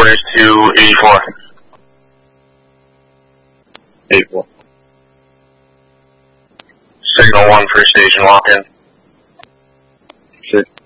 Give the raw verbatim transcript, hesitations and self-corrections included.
quarters to eighty-four. eighty-four. Signal one for station walk-in. Sure.